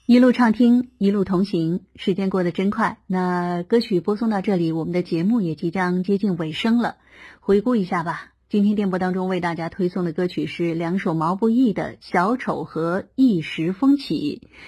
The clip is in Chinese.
一路畅听，一路同行，时间过得真快。那歌曲播送到这里，我们的节目也即将接近尾声了。回顾一下吧，今天电波当中为大家推送的歌曲是两首毛不易的《小丑》和《一时风起》。